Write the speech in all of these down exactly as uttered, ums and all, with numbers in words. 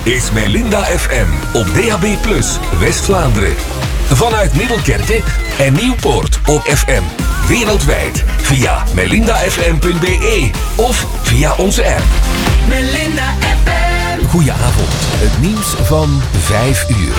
is Melinda F M op D A B plus, West-Vlaanderen. Vanuit Middelkerke en Nieuwpoort op F M. Wereldwijd via melinda f m punt b e of via onze app. Melinda F M. Goedenavond, het nieuws van vijf uur.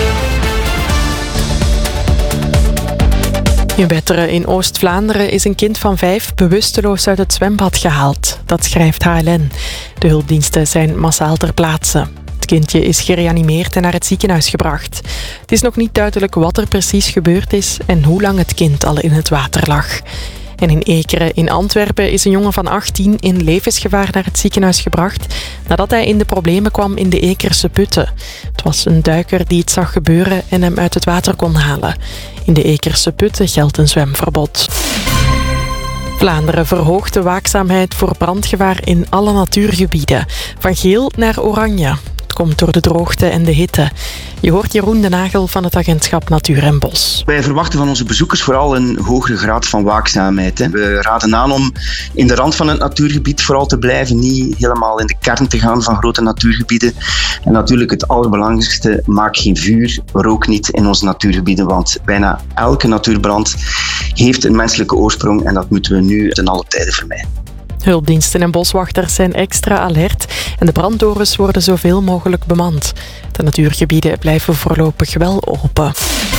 In Wetteren in Oost-Vlaanderen is een kind van vijf bewusteloos uit het zwembad gehaald. Dat schrijft H L N. De hulpdiensten zijn massaal ter plaatse. Het kindje is gereanimeerd en naar het ziekenhuis gebracht. Het is nog niet duidelijk wat er precies gebeurd is en hoe lang het kind al in het water lag. En in Ekeren in Antwerpen is een jongen van achttien in levensgevaar naar het ziekenhuis gebracht nadat hij in de problemen kwam in de Ekerse putten. Het was een duiker die het zag gebeuren en hem uit het water kon halen. In de Ekerse putten geldt een zwemverbod. Vlaanderen verhoogt de waakzaamheid voor brandgevaar in alle natuurgebieden. Van geel naar oranje. Het komt door de droogte en de hitte. Je hoort Jeroen de Nagel van het agentschap Natuur en Bos. Wij verwachten van onze bezoekers vooral een hogere graad van waakzaamheid. We raden aan om in de rand van het natuurgebied vooral te blijven, niet helemaal in de kern te gaan van grote natuurgebieden. En natuurlijk het allerbelangrijkste, maak geen vuur, rook niet in onze natuurgebieden, want bijna elke natuurbrand heeft een menselijke oorsprong en dat moeten we nu ten alle tijde vermijden. Hulpdiensten en boswachters zijn extra alert en de branddorens worden zoveel mogelijk bemand. De natuurgebieden blijven voorlopig wel open.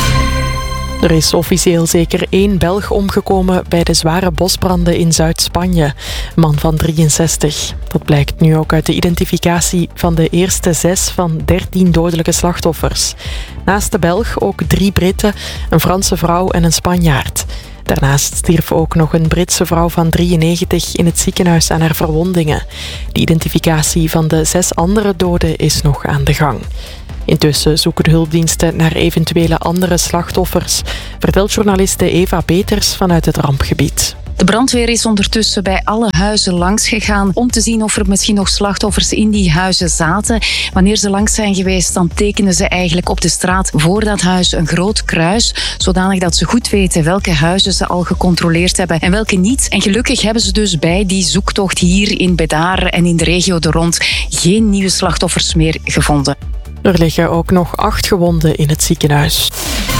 Er is officieel zeker één Belg omgekomen bij de zware bosbranden in Zuid-Spanje. Een man van drieënzestig. Dat blijkt nu ook uit de identificatie van de eerste zes van dertien dodelijke slachtoffers. Naast de Belg ook drie Britten, een Franse vrouw en een Spanjaard. Daarnaast stierf ook nog een Britse vrouw van drieënnegentig in het ziekenhuis aan haar verwondingen. De identificatie van de zes andere doden is nog aan de gang. Intussen zoeken de hulpdiensten naar eventuele andere slachtoffers, vertelt journaliste Eva Peters vanuit het rampgebied. De brandweer is ondertussen bij alle huizen langs gegaan om te zien of er misschien nog slachtoffers in die huizen zaten. Wanneer ze langs zijn geweest, dan tekenen ze eigenlijk op de straat voor dat huis een groot kruis, zodanig dat ze goed weten welke huizen ze al gecontroleerd hebben en welke niet. En gelukkig hebben ze dus bij die zoektocht hier in Bedaar en in de regio er rond geen nieuwe slachtoffers meer gevonden. Er liggen ook nog acht gewonden in het ziekenhuis.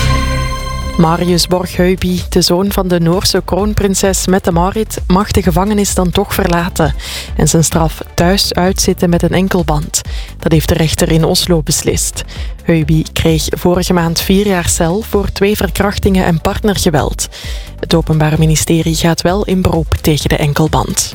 Marius Borg-Heuby, de zoon van de Noorse kroonprinses Mette-Marit, mag de gevangenis dan toch verlaten en zijn straf thuis uitzitten met een enkelband. Dat heeft de rechter in Oslo beslist. Heuby kreeg vorige maand vier jaar cel voor twee verkrachtingen en partnergeweld. Het Openbaar Ministerie gaat wel in beroep tegen de enkelband.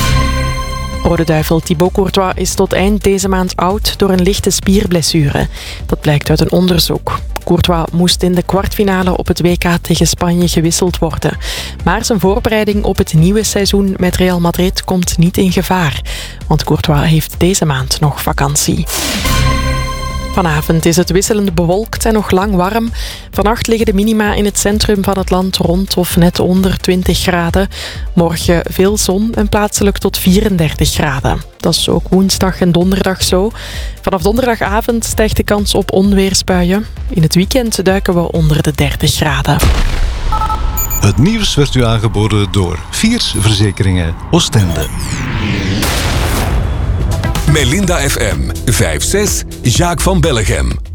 Rode Duivel Thibaut Courtois is tot eind deze maand oud door een lichte spierblessure. Dat blijkt uit een onderzoek. Courtois moest in de kwartfinale op het W K tegen Spanje gewisseld worden. Maar zijn voorbereiding op het nieuwe seizoen met Real Madrid komt niet in gevaar. Want Courtois heeft deze maand nog vakantie. Vanavond is het wisselend bewolkt en nog lang warm. Vannacht liggen de minima in het centrum van het land rond of net onder twintig graden. Morgen veel zon en plaatselijk tot vierendertig graden. Dat is ook woensdag en donderdag zo. Vanaf donderdagavond stijgt de kans op onweersbuien. In het weekend duiken we onder de dertig graden. Het nieuws werd u aangeboden door Viers Verzekeringen Oostende. Melinda F M, vijf zes, Jacques van Bellegem.